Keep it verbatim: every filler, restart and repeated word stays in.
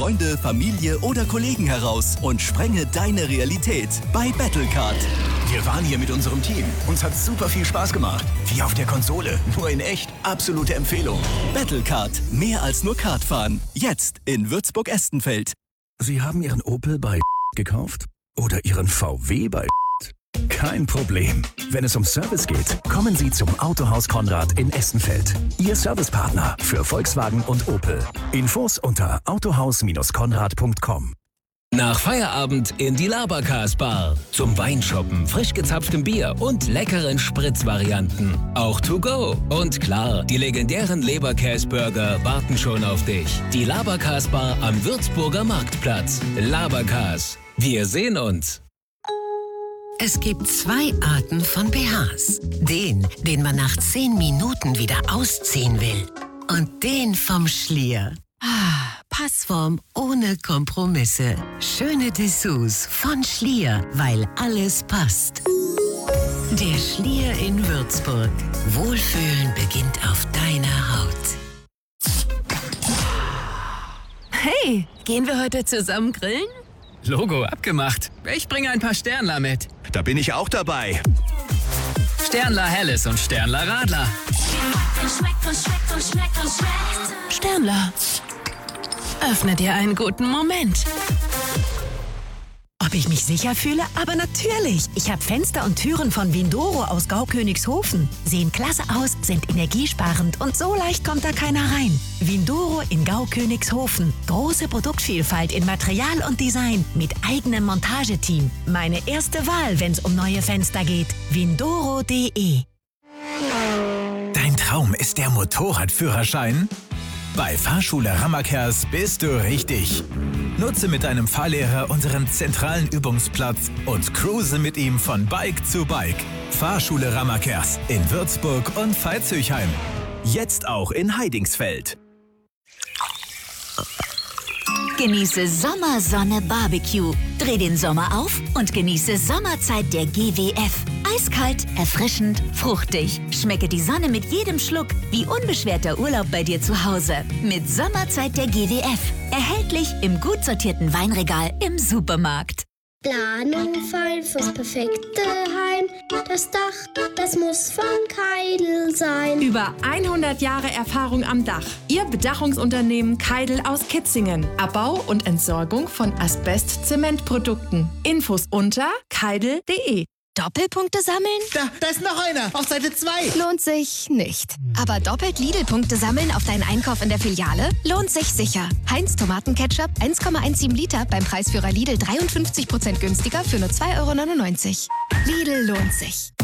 Freunde, Familie oder Kollegen heraus und sprenge deine Realität bei Battlecard. Wir waren hier mit unserem Team. Uns hat super viel Spaß gemacht. Wie auf der Konsole, nur in echt. Absolute Empfehlung. Battlecard. Mehr als nur Kart fahren. Jetzt in Würzburg-Estenfeld. Sie haben Ihren Opel bei gekauft? Oder Ihren V W bei Kein Problem. Wenn es um Service geht, kommen Sie zum Autohaus Konrad in Estenfeld. Ihr Servicepartner für Volkswagen und Opel. Infos unter autohaus Konrad punkt com. Nach Feierabend in die Labercast Bar. Zum Weinshoppen, frisch gezapftem Bier und leckeren Spritzvarianten. Auch to go. Und klar, die legendären Leberkäsburger warten schon auf dich. Die Labercast Bar am Würzburger Marktplatz. Labercast. Wir sehen uns. Es gibt zwei Arten von B Hs. Den, den man nach zehn Minuten wieder ausziehen will. Und den vom Schlier. Ah, Passform ohne Kompromisse. Schöne Dessous von Schlier, weil alles passt. Der Schlier in Würzburg. Wohlfühlen beginnt auf deiner Haut. Hey, gehen wir heute zusammen grillen? Logo abgemacht. Ich bringe ein paar Sternler mit. Da bin ich auch dabei. Sternler Helles und Sternler Radler. Sternler. Öffne dir einen guten Moment. Ob ich mich sicher fühle? Aber natürlich. Ich habe Fenster und Türen von Windoro aus Gaukönigshofen. Sehen klasse aus, sind energiesparend und so leicht kommt da keiner rein. Windoro in Gaukönigshofen. Große Produktvielfalt in Material und Design mit eigenem Montageteam. Meine erste Wahl, wenn es um neue Fenster geht. Windoro punkt de. Dein Traum ist der Motorradführerschein? Bei Fahrschule Rammerkers bist du richtig. Nutze mit deinem Fahrlehrer unseren zentralen Übungsplatz und cruise mit ihm von Bike zu Bike. Fahrschule Rammerkers in Würzburg und Veitshöchheim. Jetzt auch in Heidingsfeld. Genieße Sommersonne Barbecue. Dreh den Sommer auf und genieße Sommerzeit der G W F. Eiskalt, erfrischend, fruchtig. Schmecke die Sonne mit jedem Schluck, wie unbeschwerter Urlaub bei dir zu Hause. Mit Sommerzeit der G W F. Erhältlich im gut sortierten Weinregal im Supermarkt. Planung fein fürs perfekte Heim. Das Dach, das muss von Keidel sein. Über hundert Jahre Erfahrung am Dach. Ihr Bedachungsunternehmen Keidel aus Kitzingen. Abbau und Entsorgung von Asbest-Zementprodukten. Infos unter keidel punkt de. Doppelpunkte sammeln? Da, da ist noch einer, auf Seite zwei. Lohnt sich nicht. Aber doppelt Lidl-Punkte sammeln auf deinen Einkauf in der Filiale? Lohnt sich sicher. Heinz Tomatenketchup eins Komma siebzehn Liter beim Preisführer Lidl dreiundfünfzig Prozent günstiger für nur zwei Euro neunundneunzig. Lidl lohnt sich.